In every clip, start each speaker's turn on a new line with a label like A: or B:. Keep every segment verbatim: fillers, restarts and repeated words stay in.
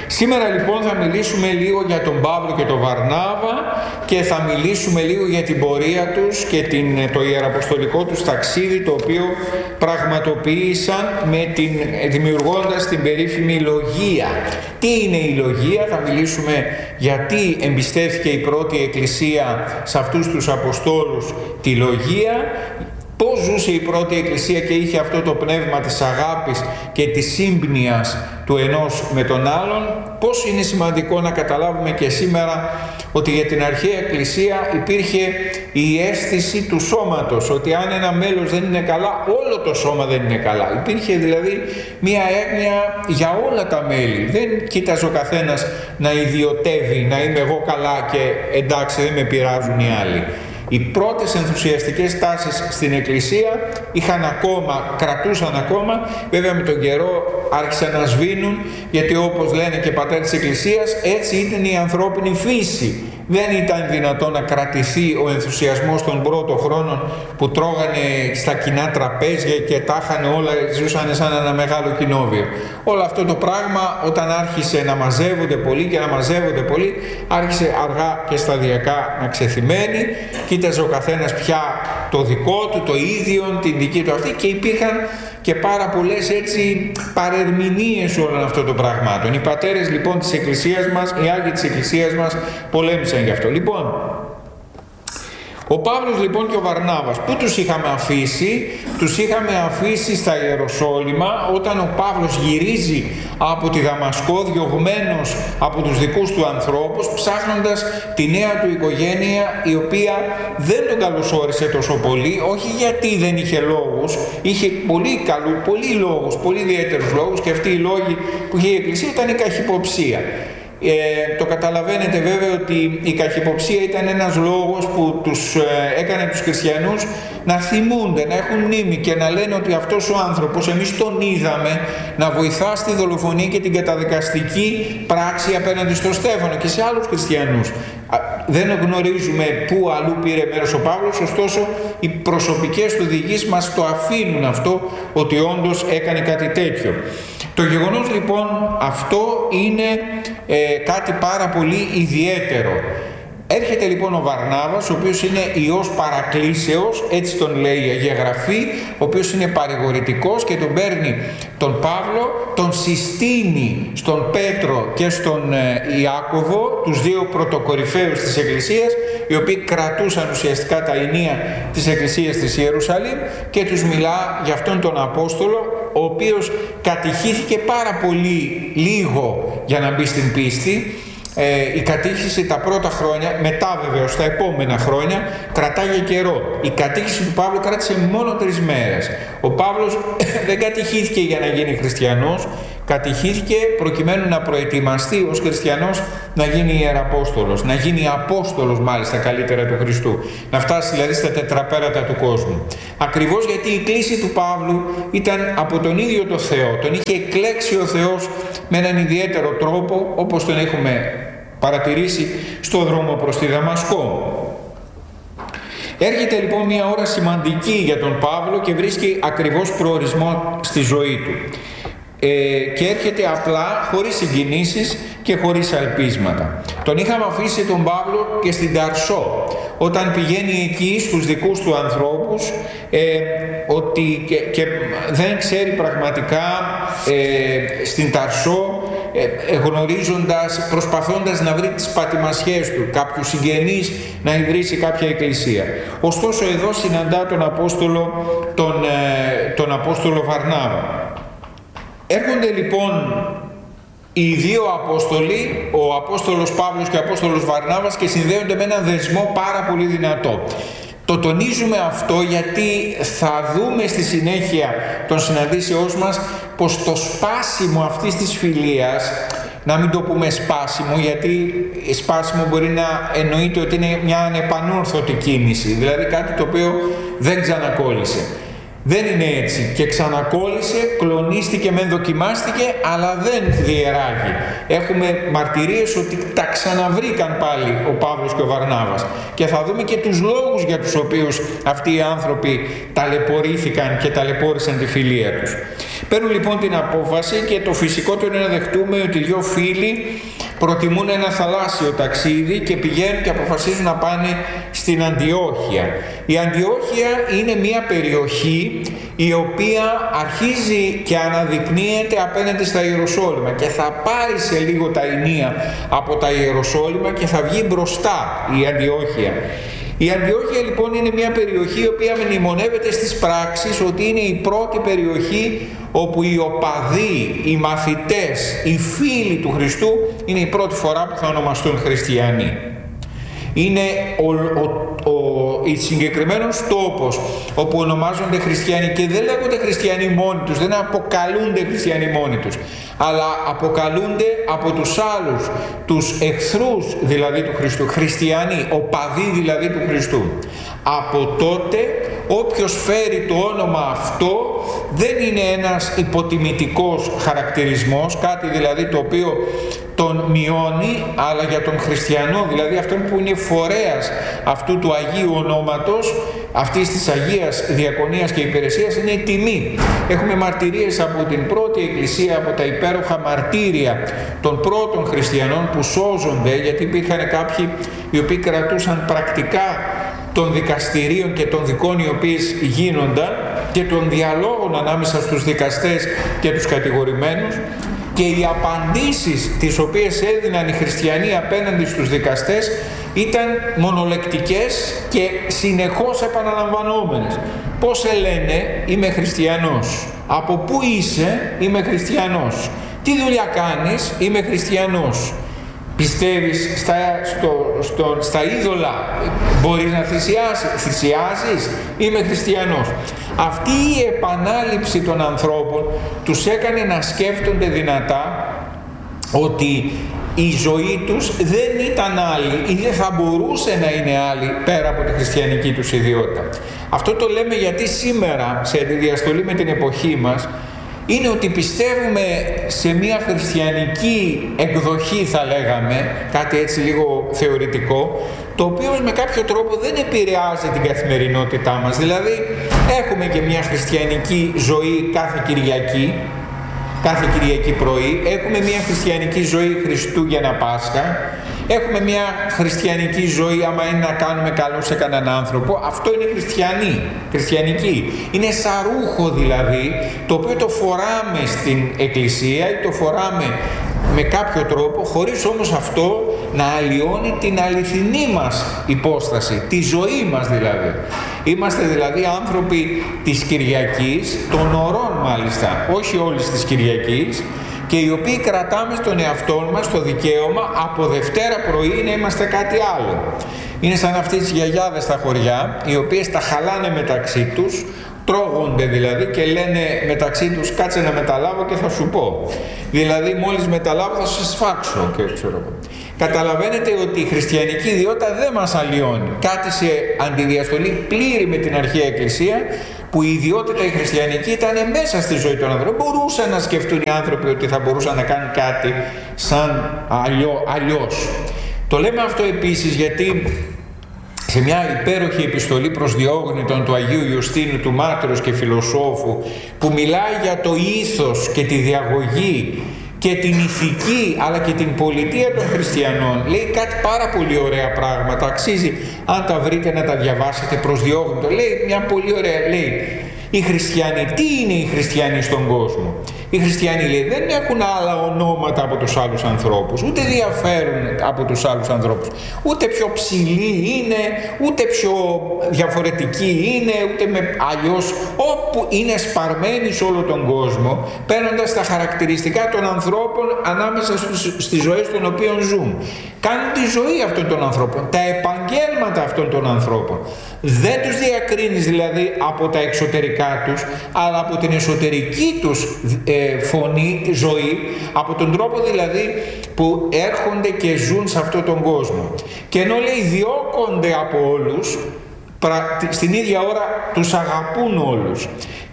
A: Σήμερα λοιπόν θα μιλήσουμε λίγο για τον Παύλο και τον Βαρνάβα και θα μιλήσουμε λίγο για την πορεία τους και την, το ιεραποστολικό τους ταξίδι, το οποίο πραγματοποίησαν με την, δημιουργώντας την περίφημη λογία. Τι είναι η λογία? Θα μιλήσουμε γιατί εμπιστεύθηκε η πρώτη εκκλησία σε αυτούς τους Αποστόλους τη λογία, πώς ζούσε η πρώτη εκκλησία και είχε αυτό το πνεύμα της αγάπης και της σύμπνοιας του ενός με τον άλλον. Πώς είναι σημαντικό να καταλάβουμε και σήμερα ότι για την αρχαία εκκλησία υπήρχε η αίσθηση του σώματος, ότι αν ένα μέλος δεν είναι καλά, όλο το σώμα δεν είναι καλά. Υπήρχε δηλαδή μία έγνοια για όλα τα μέλη. Δεν κοίταζε ο καθένας να ιδιωτεύει, να είμαι εγώ καλά και εντάξει δεν με πειράζουν οι άλλοι. Οι πρώτες ενθουσιαστικές τάσεις στην Εκκλησία είχαν ακόμα, κρατούσαν ακόμα, βέβαια με τον καιρό άρχισαν να σβήνουν, γιατί όπως λένε και πατέρες της Εκκλησίας, έτσι ήταν η ανθρώπινη φύση. Δεν ήταν δυνατόν να κρατηθεί ο ενθουσιασμός των πρώτων χρόνων που τρώγανε στα κοινά τραπέζια και τα είχαν όλα, ζούσαν σαν ένα μεγάλο κοινόβιο. Όλο αυτό το πράγμα όταν άρχισε να μαζεύονται πολύ και να μαζεύονται πολύ, άρχισε αργά και σταδιακά να ξεθυμένει. Κοίταζε ο καθένας πια το δικό του, το ίδιο, την δική του αυτή, και υπήρχαν και πάρα πολλές έτσι παρερμηνίες όλων αυτών των πραγμάτων. Οι πατέρες λοιπόν της Εκκλησίας μας, οι Άγιοι της Εκκλησίας μας πολέμησαν γι' αυτό. Λοιπόν, ο Παύλος λοιπόν και ο Βαρνάβας, πού τους είχαμε αφήσει? Τους είχαμε αφήσει στα Ιεροσόλυμα όταν ο Παύλος γυρίζει από τη Δαμασκό διωγμένος από τους δικούς του ανθρώπους, ψάχνοντας τη νέα του οικογένεια, η οποία δεν τον καλωσόρισε τόσο πολύ, όχι γιατί δεν είχε λόγους, είχε πολύ καλού, πολύ λόγους, πολύ ιδιαίτερους λόγους, και αυτοί οι λόγοι που είχε η Εκκλησία ήταν η καχυποψία. Ε, το καταλαβαίνετε βέβαια ότι η καχυποψία ήταν ένας λόγος που τους ε, έκανε τους χριστιανούς να θυμούνται, να έχουν μνήμη και να λένε ότι αυτός ο άνθρωπος εμείς τον είδαμε να βοηθά στη δολοφονία και την καταδικαστική πράξη απέναντι στον Στέφανο και σε άλλους χριστιανούς. Δεν γνωρίζουμε πού αλλού πήρε μέρος ο Παύλος, ωστόσο οι προσωπικές του διηγήσεις μας το αφήνουν αυτό, ότι όντως έκανε κάτι τέτοιο. Το γεγονός λοιπόν αυτό είναι ε, κάτι πάρα πολύ ιδιαίτερο. Έρχεται λοιπόν ο Βαρνάβας, ο οποίος είναι ιός παρακλήσεως, έτσι τον λέει η Αγία Γραφή, ο οποίος είναι παρηγορητικός και τον παίρνει τον Παύλο, τον συστήνει στον Πέτρο και στον ε, Ιάκωβο, τους δύο πρωτοκορυφαίους της Εκκλησίας, οι οποίοι κρατούσαν ουσιαστικά τα ηνία της Εκκλησίας της Ιερουσαλήμ, και τους μιλά για αυτόν τον Απόστολο, ο οποίος κατηχήθηκε πάρα πολύ λίγο για να μπει στην πίστη. Ε, η κατήχηση τα πρώτα χρόνια, μετά βεβαίως τα επόμενα χρόνια, κρατάγε καιρό. Η κατήχηση του Παύλου κράτησε μόνο τρεις μέρες. Ο Παύλος δεν κατηχήθηκε για να γίνει χριστιανός, κατηχήθηκε προκειμένου να προετοιμαστεί ως χριστιανός να γίνει ιεραπόστολος, να γίνει απόστολος μάλιστα καλύτερα του Χριστού, να φτάσει δηλαδή στα τετραπέρατα του κόσμου. Ακριβώς γιατί η κλήση του Παύλου ήταν από τον ίδιο το Θεό, τον είχε εκλέξει ο Θεός με έναν ιδιαίτερο τρόπο, όπως τον έχουμε παρατηρήσει στο δρόμο προς τη Δαμασκό. Έρχεται λοιπόν μια ώρα σημαντική για τον Παύλο και βρίσκει ακριβώς προορισμό στη ζωή του. Ε, και έρχεται απλά, χωρίς συγκινήσεις και χωρίς αλπίσματα. Τον είχαμε αφήσει τον Παύλο και στην Ταρσό, όταν πηγαίνει εκεί στους δικούς του ανθρώπους, ε, ότι και, και δεν ξέρει πραγματικά ε, στην Ταρσό, ε, γνωρίζοντας, προσπαθώντας να βρει τις πατημασιές του, κάποιους συγγενείς, να ιδρύσει κάποια εκκλησία. Ωστόσο εδώ συναντά τον Απόστολο, τον, ε, τον Απόστολο Βαρνάβα. Έρχονται λοιπόν οι δύο Απόστολοι, ο Απόστολος Παύλος και ο Απόστολος Βαρνάβας, και συνδέονται με έναν δεσμό πάρα πολύ δυνατό. Το τονίζουμε αυτό γιατί θα δούμε στη συνέχεια των συναντήσεώς μας πως το σπάσιμο αυτής της φιλίας, να μην το πούμε σπάσιμο, γιατί σπάσιμο μπορεί να εννοείται ότι είναι μια ανεπανόρθωτη κίνηση, δηλαδή κάτι το οποίο δεν ξανακόλλησε. Δεν είναι έτσι, και ξανακόλλησε, κλονίστηκε, μεν δοκιμάστηκε, αλλά δεν διεράγει. Έχουμε μαρτυρίες ότι τα ξαναβρήκαν πάλι ο Παύλος και ο Βαρνάβας, και θα δούμε και τους λόγους για τους οποίους αυτοί οι άνθρωποι ταλαιπωρήθηκαν και ταλαιπώρησαν τη φιλία τους. Παίρνουν λοιπόν την απόφαση και το φυσικότερο είναι να δεχτούμε ότι δύο φίλοι προτιμούν ένα θαλάσσιο ταξίδι και πηγαίνουν και αποφασίζουν να πάνε στην Αντιόχεια. Η Αντιόχεια είναι μια περιοχή η οποία αρχίζει και αναδεικνύεται απέναντι στα Ιεροσόλυμα και θα πάρει σε λίγο τα Ηνία από τα Ιεροσόλυμα και θα βγει μπροστά η Αντιόχεια. Η Αντιόχεια λοιπόν είναι μια περιοχή η οποία μνημονεύεται στις πράξεις ότι είναι η πρώτη περιοχή όπου οι οπαδοί, οι μαθητές, οι φίλοι του Χριστού είναι η πρώτη φορά που θα ονομαστούν χριστιανοί. Είναι ο, ο, ο, ο συγκεκριμένος τόπος όπου ονομάζονται χριστιανοί και δεν λέγονται χριστιανοί μόνοι τους, δεν αποκαλούνται χριστιανοί μόνοι τους, αλλά αποκαλούνται από τους άλλους, τους εχθρούς δηλαδή του Χριστού, χριστιανοί, οπαδοί δηλαδή του Χριστού. Από τότε όποιος φέρει το όνομα αυτό δεν είναι ένας υποτιμητικός χαρακτηρισμός, κάτι δηλαδή το οποίο τον μειώνει, αλλά για τον χριστιανό, δηλαδή αυτόν που είναι φορέας αυτού του Αγίου ονόματος, αυτής της Αγίας Διακονίας και Υπηρεσίας, είναι η τιμή. Έχουμε μαρτυρίες από την πρώτη Εκκλησία, από τα υπέροχα μαρτύρια των πρώτων χριστιανών που σώζονται, γιατί υπήρχαν κάποιοι οι οποίοι κρατούσαν πρακτικά των δικαστηρίων και των δικών οι οποίες γίνονταν και των διαλόγων ανάμεσα στους δικαστές και τους κατηγορημένους, και οι απαντήσεις τις οποίες έδιναν οι χριστιανοί απέναντι στους δικαστές ήταν μονολεκτικές και συνεχώς επαναλαμβανόμενες. Πώς σε λένε? Είμαι χριστιανός. Από πού είσαι? Είμαι χριστιανός. Τι δουλειά κάνεις? Είμαι χριστιανός. Πιστεύεις στα, στο, στο, στα είδωλα? Μπορείς να θυσιάσεις? Θυσιάζεις? Είμαι χριστιανός. Αυτή η επανάληψη των ανθρώπων τους έκανε να σκέφτονται δυνατά ότι η ζωή τους δεν ήταν άλλη ή δεν θα μπορούσε να είναι άλλη πέρα από τη χριστιανική τους ιδιότητα. Αυτό το λέμε γιατί σήμερα, σε αντιδιαστολή με την εποχή μας, είναι ότι πιστεύουμε σε μια χριστιανική εκδοχή, θα λέγαμε, κάτι έτσι λίγο θεωρητικό, το οποίο με κάποιο τρόπο δεν επηρεάζει την καθημερινότητά μας. Δηλαδή έχουμε και μια χριστιανική ζωή κάθε Κυριακή, κάθε Κυριακή πρωί, έχουμε μια χριστιανική ζωή Χριστούγεννα Πάσχα, έχουμε μια χριστιανική ζωή άμα είναι να κάνουμε καλό σε κανέναν άνθρωπο. Αυτό είναι χριστιανή, χριστιανική. Είναι σαρούχο δηλαδή, το οποίο το φοράμε στην εκκλησία ή το φοράμε με κάποιο τρόπο, χωρίς όμως αυτό να αλλοιώνει την αληθινή μας υπόσταση, τη ζωή μας δηλαδή. Είμαστε δηλαδή άνθρωποι της Κυριακής, των ωρών μάλιστα, όχι όλης της Κυριακής, και οι οποίοι κρατάμε στον εαυτό μας το δικαίωμα από Δευτέρα πρωί να είμαστε κάτι άλλο. Είναι σαν αυτές τις γιαγιάδες στα χωριά, οι οποίες τα χαλάνε μεταξύ τους, τρώγονται δηλαδή και λένε μεταξύ τους κάτσε να μεταλάβω και θα σου πω. Δηλαδή μόλις μεταλάβω θα σε σφάξω και ξέρω. Καταλαβαίνετε ότι η χριστιανική ιδιότητα δεν μας αλλοιώνει. Κάτι σε αντιδιαστολή πλήρη με την αρχαία Εκκλησία, που η ιδιότητα η χριστιανική ήταν μέσα στη ζωή των ανθρώπων. Μπορούσαν να σκεφτούν οι άνθρωποι ότι θα μπορούσαν να κάνουν κάτι σαν αλλιώ, αλλιώς. Το λέμε αυτό επίσης γιατί σε μια υπέροχη επιστολή προς Διόγνητον του Αγίου Ιουστίνου, του μάρτυρος και φιλοσόφου, που μιλάει για το ήθος και τη διαγωγή και την ηθική αλλά και την πολιτεία των χριστιανών, λέει κάτι πάρα πολύ ωραία πράγματα, αξίζει αν τα βρείτε να τα διαβάσετε, προς Διόγνητο. Λέει μια πολύ ωραία, λέει, οι χριστιανοί, τι είναι οι χριστιανοί στον κόσμο? Οι χριστιανοί, λέει, δεν έχουν άλλα ονόματα από τους άλλους ανθρώπους, ούτε διαφέρουν από τους άλλους ανθρώπους, ούτε πιο ψηλοί είναι, ούτε πιο διαφορετικοί είναι, ούτε με αλλιώς, όπου είναι σπαρμένοι σε όλο τον κόσμο, παίρνοντας τα χαρακτηριστικά των ανθρώπων ανάμεσα στους, στις ζωές των οποίων ζουν. Κάνουν τη ζωή αυτών των ανθρώπων, τα επαγγέλματα αυτών των ανθρώπων. Δεν τους διακρίνεις δηλαδή από τα εξωτερικά τους, αλλά από την εσωτερική τους ε, φωνή, ζωή, από τον τρόπο δηλαδή που έρχονται και ζουν σε αυτόν τον κόσμο. Και ενώ λέει διώκονται από όλους, στην ίδια ώρα τους αγαπούν όλους.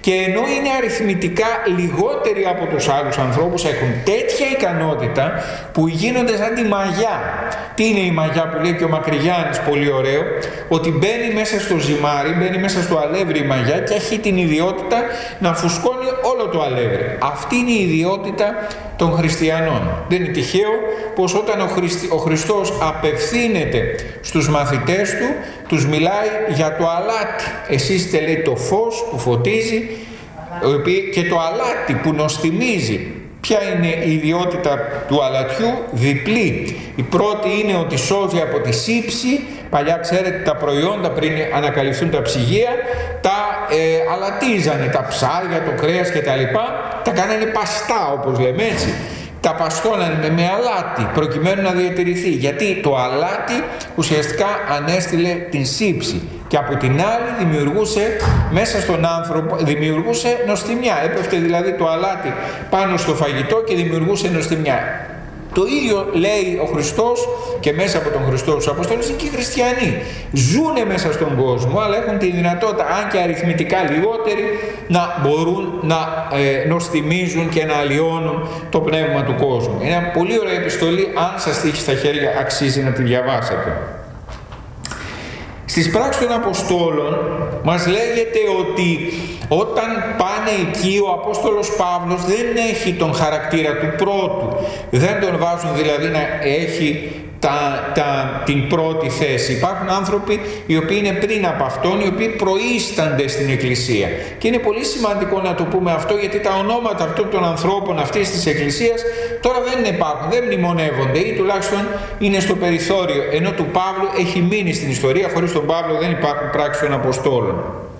A: και ενώ είναι αριθμητικά λιγότεροι από τους άλλους ανθρώπους, έχουν τέτοια ικανότητα που γίνονται σαν τη μαγιά. Τι είναι η μαγιά που λέει και ο Μακρυγιάννης, πολύ ωραίο, ότι μπαίνει μέσα στο ζυμάρι, μπαίνει μέσα στο αλεύρι η μαγιά και έχει την ιδιότητα να φουσκώνει όλο το αλεύρι. Αυτή είναι η ιδιότητα των χριστιανών. Δεν είναι τυχαίο πως όταν ο, Χριστ... ο Χριστός απευθύνεται στους μαθητές του, τους μιλάει για το αλάτι. Εσείς είστε, λέει, το φως που φωτίζει και το αλάτι που νοστιμίζει. Ποια είναι η ιδιότητα του αλατιού? Διπλή. Η πρώτη είναι ότι σώζει από τη σύψη. Παλιά, ξέρετε, τα προϊόντα πριν ανακαλυφθούν τα ψυγεία, τα ε, αλατίζανε, τα ψάρια, το κρέας και τα λοιπά, τα κάνανε παστά, όπως λέμε, έτσι. Τα παστώνανε με αλάτι προκειμένου να διατηρηθεί, γιατί το αλάτι ουσιαστικά ανέστηλε την σύψη και από την άλλη δημιουργούσε μέσα στον άνθρωπο, δημιουργούσε νοστιμιά. Έπεφτε δηλαδή το αλάτι πάνω στο φαγητό και δημιουργούσε νοστιμιά. Το ίδιο λέει ο Χριστός και μέσα από τον Χριστό τους Αποστόλους και οι χριστιανοί. Ζούνε μέσα στον κόσμο, αλλά έχουν τη δυνατότητα, αν και αριθμητικά λιγότεροι, να μπορούν να ε, νοστιμίζουν και να αλλοιώνουν το πνεύμα του κόσμου. Είναι μια πολύ ωραία επιστολή, αν σας τύχει στα χέρια αξίζει να τη διαβάσετε. Στις πράξεις των Αποστόλων μας λέγεται ότι όταν πάνε εκεί ο Απόστολος Παύλος δεν έχει τον χαρακτήρα του πρώτου. Δεν τον βάζουν δηλαδή να έχει τα, τα, την πρώτη θέση. Υπάρχουν άνθρωποι οι οποίοι είναι πριν από αυτόν, οι οποίοι προείστανται στην Εκκλησία. Και είναι πολύ σημαντικό να το πούμε αυτό, γιατί τα ονόματα αυτών των ανθρώπων αυτής της Εκκλησίας τώρα δεν υπάρχουν, δεν μνημονεύονται ή τουλάχιστον είναι στο περιθώριο. Ενώ του Παύλου έχει μείνει στην ιστορία, χωρίς τον Παύλο δεν υπάρχουν πράξεις των Αποστόλων.